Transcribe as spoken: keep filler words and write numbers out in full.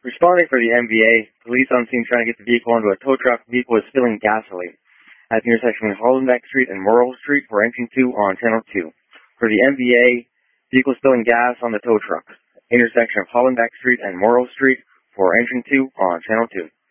Responding for the M V A, police on scene trying to get the vehicle into a tow truck. Vehicle is spilling gasoline at the intersection of Hollenbeck Street and Morrill Street for engine two on channel two. For the M V A, vehicle spilling gas on the tow truck. Intersection of Hollenbeck Street and Morrill Street for engine two on channel two.